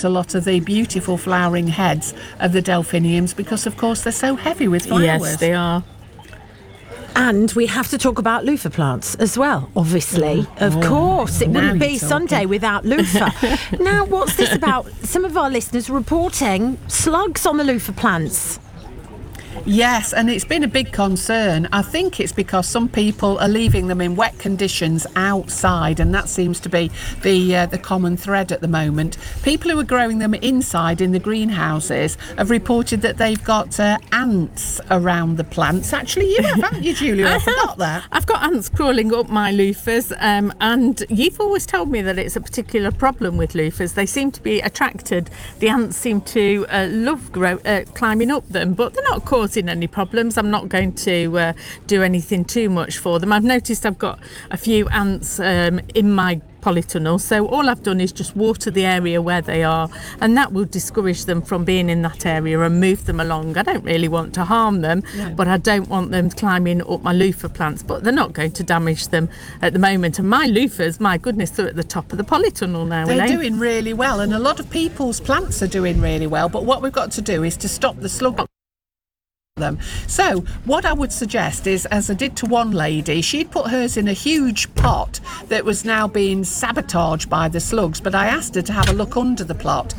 a lot of the beautiful flowering heads of the delphiniums because, of course, they're so heavy with flowers. Yes, they are. And we have to talk about loofah plants as well, obviously. Of course, it wouldn't be Sunday without loofah. Now, what's this about? Some of our listeners reporting slugs on the loofah plants. Yes, and it's been a big concern. I think it's because some people are leaving them in wet conditions outside, and that seems to be the common thread at the moment. People who are growing them inside in the greenhouses have reported that they've got ants around the plants. Actually, you have, haven't you, Julia? I forgot that. I've got ants crawling up my loofahs, and you've always told me that it's a particular problem with loofahs. They seem to be attracted. The ants seem to love climbing up them, but they're not causing any problems. I'm not going to do anything too much for them. I've noticed I've got a few ants in my polytunnel, so all I've done is just water the area where they are, and that will discourage them from being in that area and move them along. I don't really want to harm them, but I don't want them climbing up my loofah plants, but they're not going to damage them at the moment. And my loofahs, my goodness, they're at the top of the polytunnel now. They're doing really well, and a lot of people's plants are doing really well, but what we've got to do is to stop the slug them. So what I would suggest is, as I did to one lady, she'd put hers in a huge pot that was now being sabotaged by the slugs, but I asked her to have a look under the pot.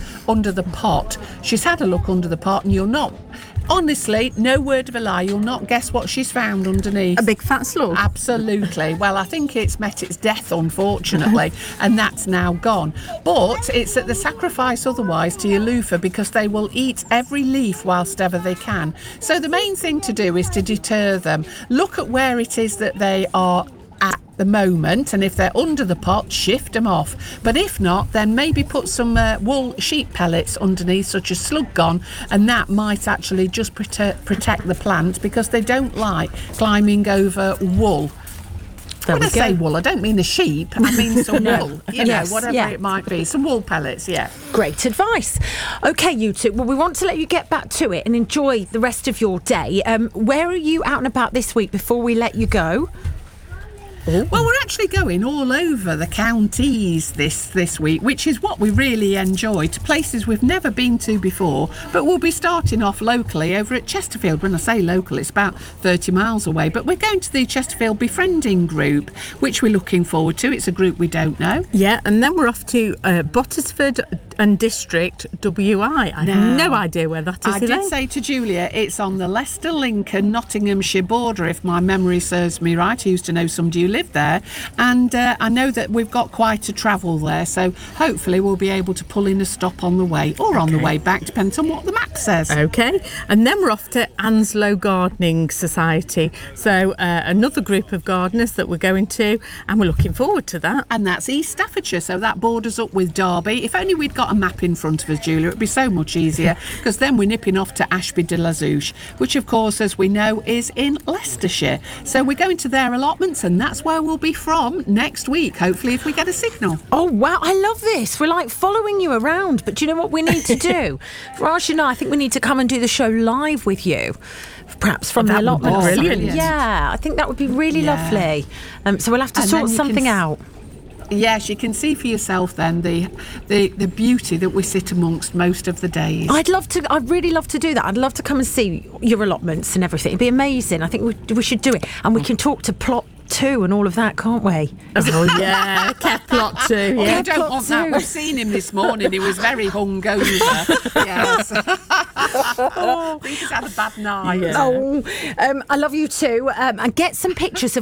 She's had a look under the pot, and you'll not, honestly, no word of a lie, you'll not guess what she's found underneath. A big fat slug? Absolutely. Well, I think it's met its death, unfortunately, and that's now gone. But it's at the sacrifice otherwise to your loofah, because they will eat every leaf whilst ever they can. So the main thing to do is to deter them. Look at where it is that they are at the moment, and if they're under the pot, shift them off. But if not, then maybe put some wool sheep pellets underneath, such as slug gone, and that might actually just protect the plant, because they don't like climbing over wool. When I say wool, I don't mean the sheep, I mean some wool, whatever it might be, some wool pellets, Great advice. OK, you two, well, we want to let you get back to it and enjoy the rest of your day. Where are you out and about this week before we let you go? Well, we're actually going all over the counties this week, which is what we really enjoy, to places we've never been to before. But we'll be starting off locally over at Chesterfield. When I say local, it's about 30 miles away. But we're going to the Chesterfield Befriending Group, which we're looking forward to. It's a group we don't know. Yeah, and then we're off to Bottisford and District WI. I have no idea where that is. I did say to Julia, it's on the Leicester-Lincoln, Nottinghamshire border, if my memory serves me right. I used to know somebody who lived there, and I know that we've got quite a travel there, so hopefully we'll be able to pull in a stop on the way, or on the way back, depends on what the map says. OK, and then we're off to Anslow Gardening Society, so another group of gardeners that we're going to, and we're looking forward to that. And that's East Staffordshire, so that borders up with Derby. If only we'd got a map in front of us, Julia, it'd be so much easier, because then we're nipping off to Ashby de la Zouch, which of course, as we know, is in Leicestershire. So we're going to their allotments, and that's where we'll be from next week, hopefully, if we get a signal. Oh wow, I love this. We're like following you around, but do you know what we need to do? Raj and I think we need to come and do the show live with you, perhaps from the allotment. Brilliant. Yeah, I think that would be really lovely. So we'll have to sort something out. Yes, you can see for yourself then the beauty that we sit amongst most of the days. I'd really love to do that. I'd love to come and see your allotments and everything. It'd be amazing. I think we should do it, and we can talk to Plot 2 and all of that, can't we? Oh yeah, Plot 2. Yeah, I don't want that. We've seen him this morning. He was very hungover. Yes. I think he's had a bad night. Yeah. I love you too. And get some pictures of